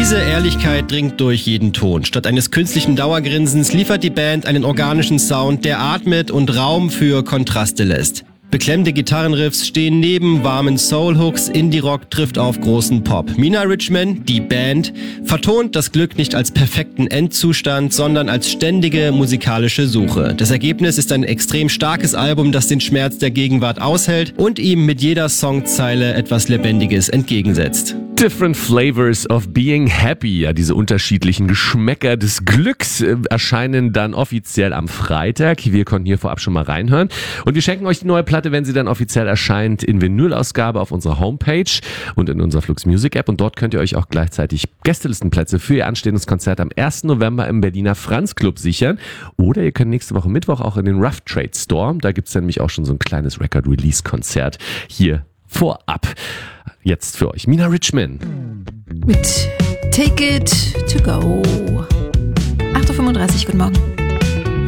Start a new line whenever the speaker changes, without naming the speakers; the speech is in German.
Diese Ehrlichkeit dringt durch jeden Ton. Statt eines künstlichen Dauergrinsens liefert die Band einen organischen Sound, der atmet und Raum für Kontraste lässt. Beklemmende Gitarrenriffs stehen neben warmen Soul-Hooks, Indie-Rock trifft auf großen Pop. Mina Richman, die Band, vertont das Glück nicht als perfekten Endzustand, sondern als ständige musikalische Suche. Das Ergebnis ist ein extrem starkes Album, das den Schmerz der Gegenwart aushält und ihm mit jeder Songzeile etwas Lebendiges entgegensetzt.
Different Flavors of Being Happy, ja, diese unterschiedlichen Geschmäcker des Glücks erscheinen dann offiziell am Freitag. Wir konnten hier vorab schon mal reinhören und wir schenken euch die neue Platte, wenn sie dann offiziell erscheint, in Vinylausgabe auf unserer Homepage und in unserer Flux Music App und dort könnt ihr euch auch gleichzeitig Gästelistenplätze für ihr anstehendes Konzert am 1. November im Berliner Franz Club sichern oder ihr könnt nächste Woche Mittwoch auch in den Rough Trade Store, da gibt's nämlich auch schon so ein kleines Record-Release-Konzert hier vorab. Jetzt für euch Mina Richman.
Mit Take It To Go. 8.35 Uhr, guten Morgen.